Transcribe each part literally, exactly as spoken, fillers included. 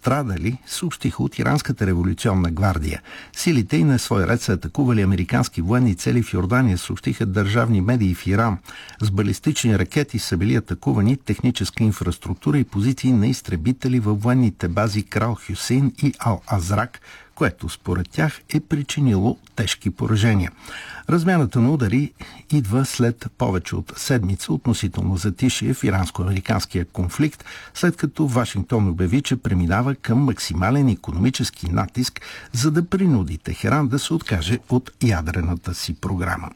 пострадали, съобщиха от Иранската революционна гвардия. Силите и на свой ред са атакували американски военни цели в Йордания, съобщиха държавни медии в Иран. С балистични ракети са били атакувани техническа инфраструктура и позиции на изтребители във военните бази Крал Хюсейн и Ал-Азрак, което според тях е причинило тежки поражения. Размяната на удари идва след повече от седмица относително затишие в иранско-американския конфликт, след като Вашингтон обяви, че преминава към максимален икономически натиск, за да принуди Техеран да се откаже от ядрената си програма.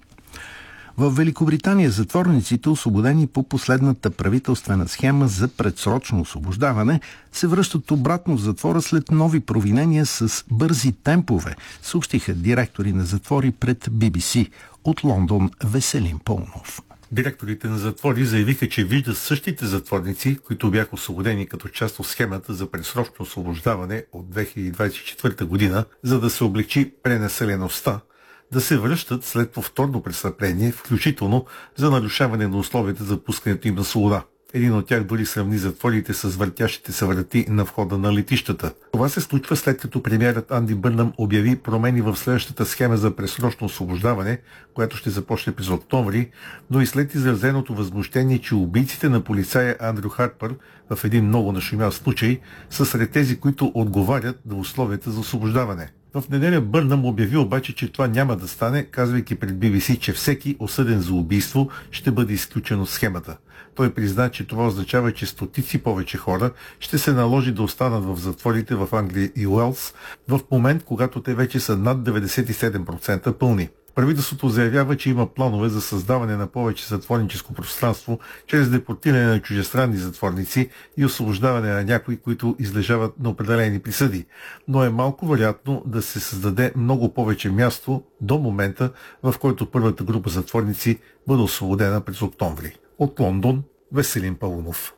В Великобритания затворниците, освободени по последната правителствена схема за предсрочно освобождаване, се връщат обратно в затвора след нови провинения с бързи темпове, съобщиха директори на затвори пред Би Би Си. От Лондон Веселин Пълнов. Директорите на затвори заявиха, че виждат същите затворници, които бяха освободени като част от схемата за предсрочно освобождаване от две хиляди двадесет и четвърта година, за да се облегчи пренаселеността, да се връщат след повторно престъпление, включително за нарушаване на условията за пускането им на свобода. Един от тях дори сравни затворите с въртящите се врати на входа на летищата. Това се случва след като премиерът Анди Бърнъм обяви промени в следващата схема за предсрочно освобождаване, която ще започне през октомври, но и след изразеното възмущение, че убийците на полицая Андрю Харпър в един много нашумял случай са сред тези, които отговарят на условията за освобождаване. В неделя Бърнъм обяви обаче, че това няма да стане, казвайки пред Би Би Си, че всеки осъден за убийство ще бъде изключен от схемата. Той призна, че това означава, че стотици повече хора ще се наложи да останат в затворите в Англия и Уелс в момент, когато те вече са над деветдесет и седем процента пълни. Правителството заявява, че има планове за създаване на повече затворническо пространство чрез депортиране на чуждестранни затворници и освобождаване на някои, които излежават на определени присъди. Но е малко вероятно да се създаде много повече място до момента, в който първата група затворници бъде освободена през октомври. От Лондон Веселин Паунов.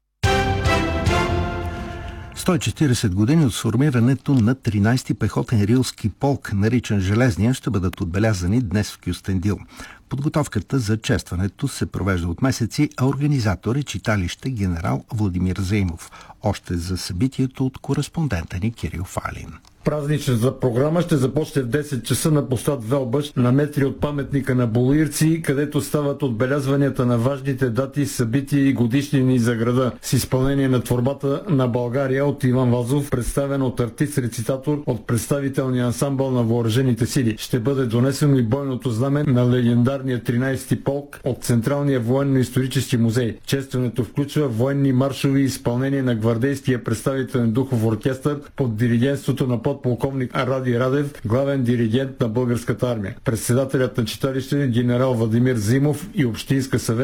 сто и четиридесет години от сформирането на тринадесети пехотен рилски полк, наричан Железния, ще бъдат отбелязани днес в Кюстендил. Подготовката за честването се провежда от месеци, а организатор е читалище генерал Владимир Заимов. Още за събитието от кореспондента ни Кирил Фалин. Празничната програма ще започне в десет часа на площад Велбъш, на метри от паметника на Булуирци, където стават отбелязванията на важните дати, събития и годишнини за града, с изпълнение на творбата на България от Иван Вазов, представен от артист-рецитатор от представителния ансамбъл на въоръжените сили. Ще бъде донесено и бойното знаме на легендарния тринадесети полк от Централния военно-исторически музей. Честването включва военни маршови и изпълнение на гвардейския представителен духов оркестър под диригентството на подполковник Ради Радев, главен диригент на Българската армия. Председателят на читалище генерал Владимир Заимов и общинска съвет